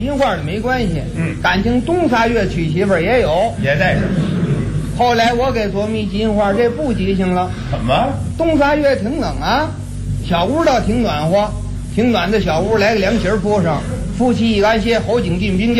金花的没关系， 感情东仨月娶媳妇儿也有， 也在这。 后来我给琢磨金花，这不吉祥了。 怎么？ 东仨月挺冷啊，小屋倒挺暖和，挺暖的小屋来个凉席铺上，夫妻一安歇，侯景进冰窖。